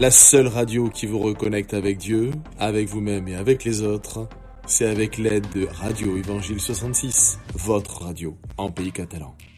La seule radio qui vous reconnecte avec Dieu, avec vous-même et avec les autres, c'est avec l'aide de Radio Évangile 66, votre radio en pays catalan.